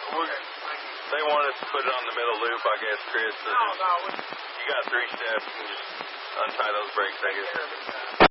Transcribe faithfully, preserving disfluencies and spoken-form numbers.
we're, they want us to put it on the middle loop, I guess, Chris. So No, just, no. you got three steps and just untie those brakes, I guess.